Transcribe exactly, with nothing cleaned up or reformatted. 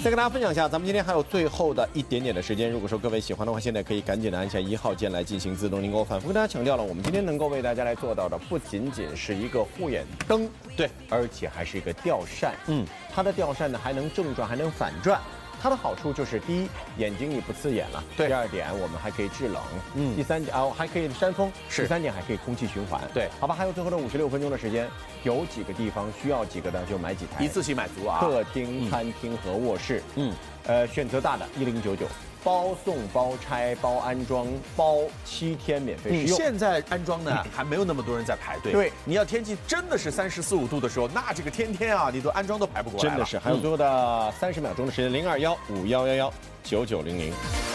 再跟大家分享一下，咱们今天还有最后的一点点的时间，如果说各位喜欢的话，现在可以赶紧的按下一号键来进行自动订购。反复跟大家强调了，我们今天能够为大家来做到的，不仅仅是一个护眼灯，对，而且还是一个吊扇。嗯，它的吊扇呢还能正转，还能反转。 它的好处就是：第一，眼睛你不刺眼了；第二点，我们还可以制冷；嗯，第三点啊，还可以扇风；第三点还可以空气循环。对，好吧，还有最后的五十六分钟的时间，有几个地方需要几个的就买几台， 一次性满足啊。 客厅、餐厅和卧室，嗯，呃，选择大的一零九九。 包送、包拆、包安装、包七天免费试用。 现在安装呢还没有那么多人在排队。对，你要天气真的是三十四五度的时候，那这个天天啊，你都安装都排不过来了。 真的是，还有最后的三十秒钟的时间，零二幺五幺幺幺九九零零。